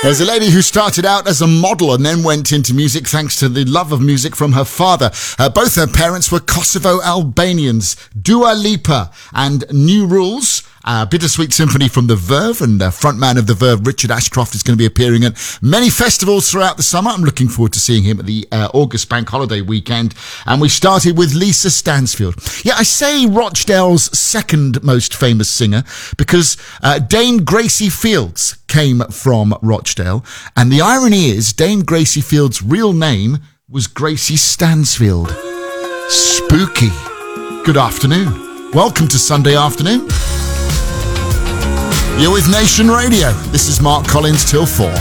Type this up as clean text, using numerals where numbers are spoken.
There's a lady who started out as a model and then went into music thanks to the love of music from her father. Both her parents were Kosovo Albanians. Dua Lipa and New Rules. Bittersweet Symphony from The Verve, and frontman of The Verve, Richard Ashcroft, is going to be appearing at many festivals throughout the summer. I'm looking forward to seeing him at the August Bank Holiday weekend. And we started with Lisa Stansfield. Yeah, I say Rochdale's second most famous singer because Dame Gracie Fields came from Rochdale. And the irony is Dame Gracie Fields' real name was Gracie Stansfield. Spooky. Good afternoon. Welcome to Sunday afternoon. You're with Nation Radio. This is Mark Collins till 4.